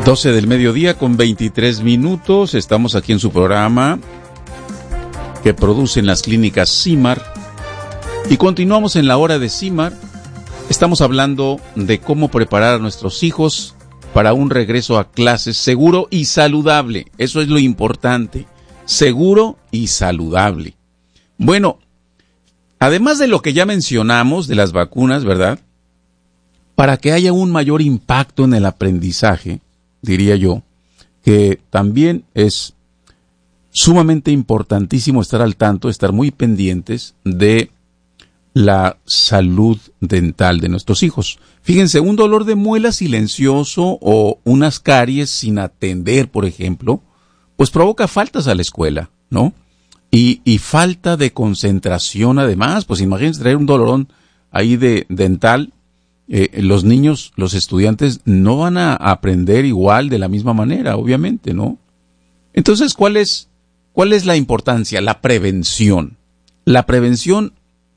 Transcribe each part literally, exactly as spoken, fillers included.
doce del mediodía con veintitrés minutos. Estamos aquí en su programa que producen las clínicas CIMAR. Y continuamos en la hora de CIMAR. Estamos hablando de cómo preparar a nuestros hijos para un regreso a clases seguro y saludable. Eso es lo importante. Seguro y saludable. Bueno, además de lo que ya mencionamos de las vacunas, ¿verdad? Para que haya un mayor impacto en el aprendizaje, diría yo, que también es sumamente importantísimo estar al tanto, estar muy pendientes de la salud dental de nuestros hijos. Fíjense, un dolor de muela silencioso o unas caries sin atender, por ejemplo, pues provoca faltas a la escuela, ¿no? Y, y falta de concentración además, pues imagínense traer un dolorón ahí de dental. Eh, los niños, los estudiantes no van a aprender igual de la misma manera, obviamente, ¿no? Entonces, ¿cuál es, cuál es la importancia? La prevención. La prevención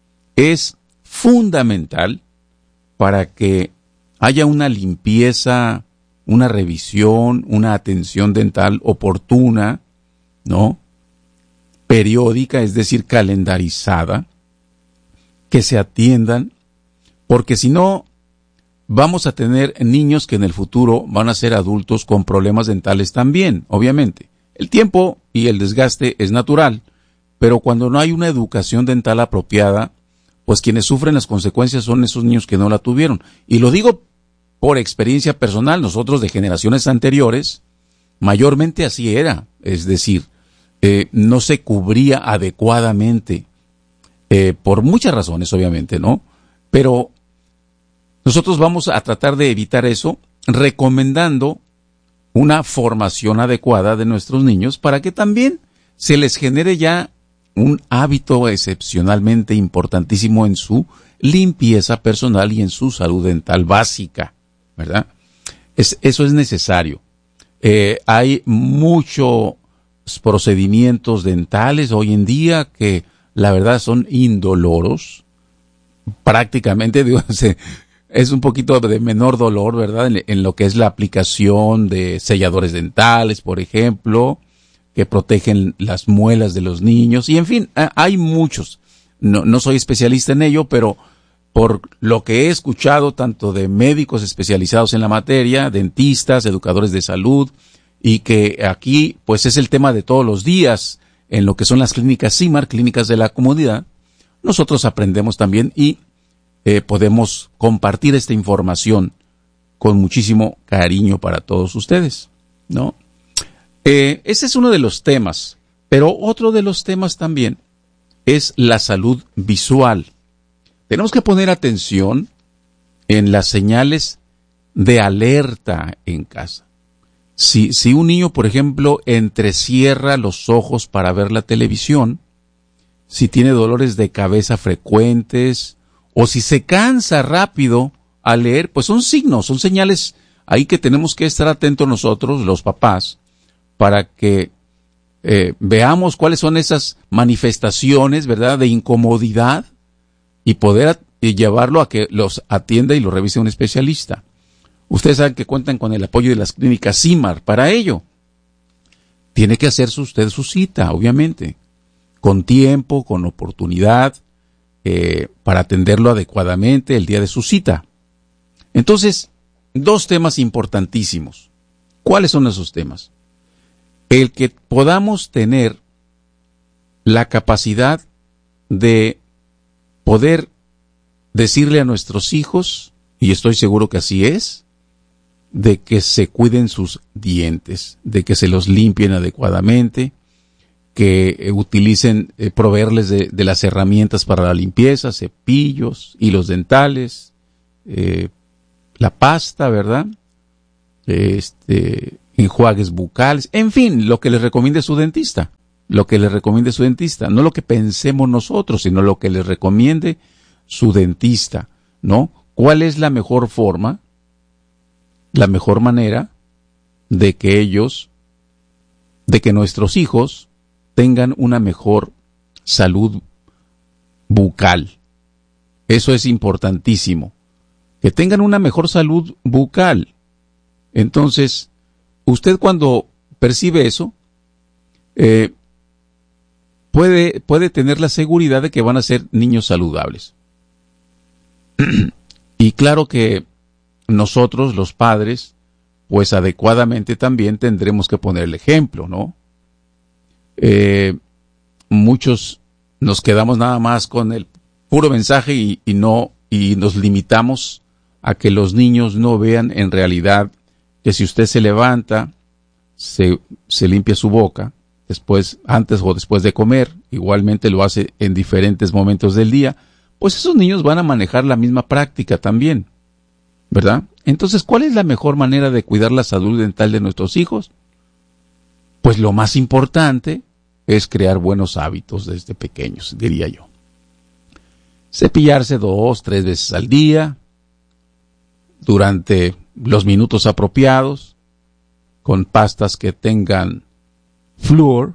es fundamental para que haya una limpieza, una revisión, una atención dental oportuna, ¿no? Periódica, es decir, calendarizada, que se atiendan, porque si no, vamos a tener niños que en el futuro van a ser adultos con problemas dentales también, obviamente. El tiempo y el desgaste es natural, pero cuando no hay una educación dental apropiada, pues quienes sufren las consecuencias son esos niños que no la tuvieron. Y lo digo por experiencia personal, nosotros de generaciones anteriores, mayormente así era, es decir, eh, no se cubría adecuadamente, eh, por muchas razones, obviamente, ¿no? Pero nosotros vamos a tratar de evitar eso recomendando una formación adecuada de nuestros niños para que también se les genere ya un hábito excepcionalmente importantísimo en su limpieza personal y en su salud dental básica, ¿verdad? Es, eso es necesario. Eh, hay muchos procedimientos dentales hoy en día que la verdad son indoloros, prácticamente, digo, se, es un poquito de menor dolor, ¿verdad? En, en lo que es la aplicación de selladores dentales, por ejemplo, que protegen las muelas de los niños. Y en fin, hay muchos. No, no soy especialista en ello, pero por lo que he escuchado tanto de médicos especializados en la materia, dentistas, educadores de salud, y que aquí pues es el tema de todos los días en lo que son las clínicas CIMAR, clínicas de la comunidad, nosotros aprendemos también y Eh, podemos compartir esta información con muchísimo cariño para todos ustedes, ¿no? Eh, ese es uno de los temas, pero otro de los temas también es la salud visual. Tenemos que poner atención en las señales de alerta en casa. Si, si un niño, por ejemplo, entrecierra los ojos para ver la televisión, si tiene dolores de cabeza frecuentes, o si se cansa rápido al leer, pues son signos, son señales ahí que tenemos que estar atentos nosotros, los papás, para que eh, veamos cuáles son esas manifestaciones, ¿verdad?, de incomodidad y poder at- y llevarlo a que los atienda y lo revise un especialista. Ustedes saben que cuentan con el apoyo de las clínicas CIMAR para ello. Tiene que hacerse usted su cita, obviamente, con tiempo, con oportunidad, Eh, para atenderlo adecuadamente el día de su cita. Entonces, dos temas importantísimos. ¿Cuáles son esos temas? El que podamos tener la capacidad de poder decirle a nuestros hijos, y estoy seguro que así es, de que se cuiden sus dientes, de que se los limpien adecuadamente, que eh, utilicen, eh, proveerles de, de las herramientas para la limpieza, cepillos, hilos dentales, eh, la pasta, ¿verdad? Este, enjuagues bucales, en fin, lo que les recomiende su dentista, lo que les recomiende su dentista, no lo que pensemos nosotros, sino lo que les recomiende su dentista, ¿no? ¿Cuál es la mejor forma, la mejor manera de que ellos, de que nuestros hijos tengan una mejor salud bucal? Eso es importantísimo, que tengan una mejor salud bucal. Entonces, usted cuando percibe eso, eh, puede, puede tener la seguridad de que van a ser niños saludables. Y claro que nosotros, los padres, pues adecuadamente también tendremos que poner el ejemplo, ¿no? Eh, muchos nos quedamos nada más con el puro mensaje y, y no, y nos limitamos a que los niños no vean en realidad que si usted se levanta, se, se limpia su boca, después, antes o después de comer, igualmente lo hace en diferentes momentos del día, pues esos niños van a manejar la misma práctica también, ¿verdad? Entonces, ¿cuál es la mejor manera de cuidar la salud dental de nuestros hijos? Pues lo más importante es crear buenos hábitos desde pequeños, diría yo. Cepillarse dos, tres veces al día, durante los minutos apropiados, con pastas que tengan flúor,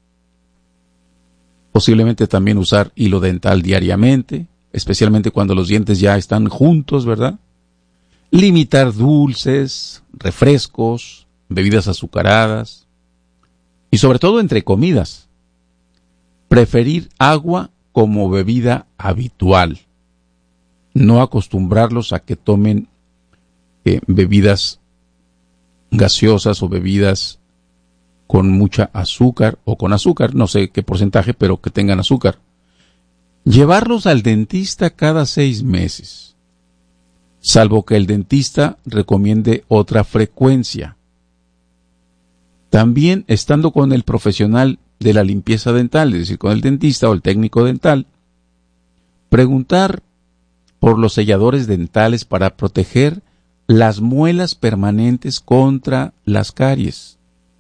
posiblemente también usar hilo dental diariamente, especialmente cuando los dientes ya están juntos, ¿verdad? Limitar dulces, refrescos, bebidas azucaradas y sobre todo entre comidas. Preferir agua como bebida habitual. No acostumbrarlos a que tomen eh, bebidas gaseosas o bebidas con mucha azúcar o con azúcar, no sé qué porcentaje, pero que tengan azúcar. Llevarlos al dentista cada seis meses, salvo que el dentista recomiende otra frecuencia. También estando con el profesional de la limpieza dental, es decir, con el dentista o el técnico dental, preguntar por los selladores dentales para proteger las muelas permanentes contra las caries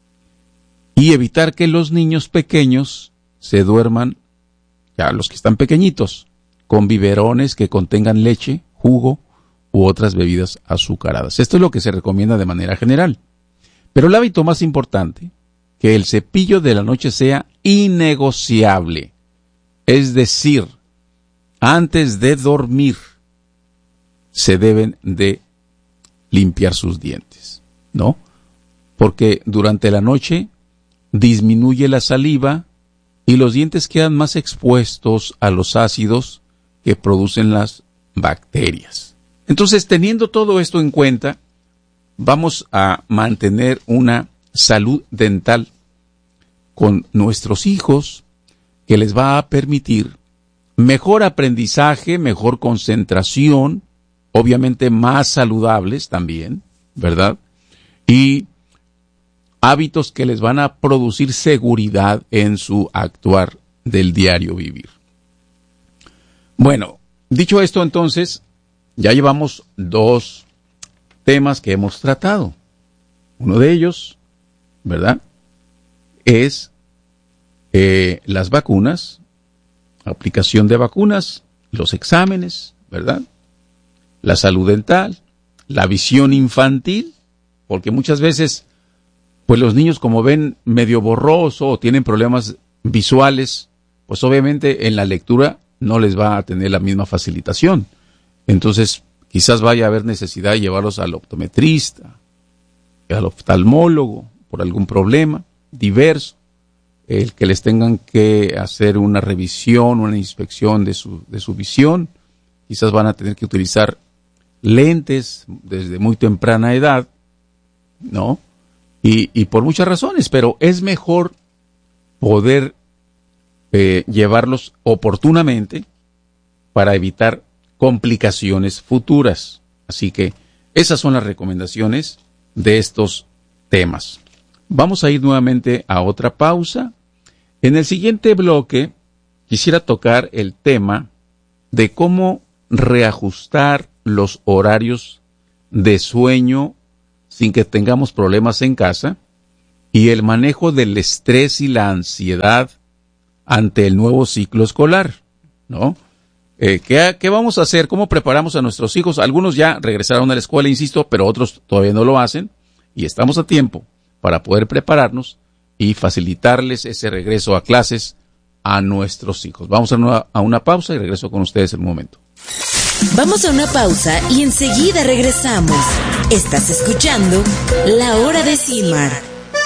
y evitar que los niños pequeños se duerman, ya los que están pequeñitos, con biberones que contengan leche, jugo u otras bebidas azucaradas. Esto es lo que se recomienda de manera general. Pero el hábito más importante, que el cepillo de la noche sea innegociable. Es decir, antes de dormir, se deben de limpiar sus dientes, ¿no? Porque durante la noche disminuye la saliva y los dientes quedan más expuestos a los ácidos que producen las bacterias. Entonces, teniendo todo esto en cuenta, vamos a mantener una salud dental con nuestros hijos que les va a permitir mejor aprendizaje, mejor concentración, obviamente más saludables también, ¿verdad? Y hábitos que les van a producir seguridad en su actuar del diario vivir. Bueno, dicho esto entonces, ya llevamos dos temas que hemos tratado. Uno de ellos, ¿verdad?, es eh, las vacunas, aplicación de vacunas, los exámenes, ¿verdad?, la salud dental, la visión infantil, porque muchas veces, pues los niños como ven medio borroso o tienen problemas visuales, pues obviamente en la lectura no les va a tener la misma facilitación. Entonces, quizás vaya a haber necesidad de llevarlos al optometrista, al oftalmólogo, por algún problema diverso, el que les tengan que hacer una revisión, una inspección de su, de su visión. Quizás van a tener que utilizar lentes desde muy temprana edad, ¿no? Y, y por muchas razones, pero es mejor poder eh, llevarlos oportunamente para evitar complicaciones futuras. Así que esas son las recomendaciones de estos temas. Vamos a ir nuevamente a otra pausa. En el siguiente bloque quisiera tocar el tema de cómo reajustar los horarios de sueño sin que tengamos problemas en casa y el manejo del estrés y la ansiedad ante el nuevo ciclo escolar, ¿no? Eh, ¿qué, ¿Qué vamos a hacer? ¿Cómo preparamos a nuestros hijos? Algunos ya regresaron a la escuela, insisto, pero otros todavía no lo hacen y estamos a tiempo para poder prepararnos y facilitarles ese regreso a clases a nuestros hijos. Vamos a una, a una pausa y regreso con ustedes en un momento. Vamos a una pausa y enseguida regresamos. Estás escuchando La Hora de Cimar.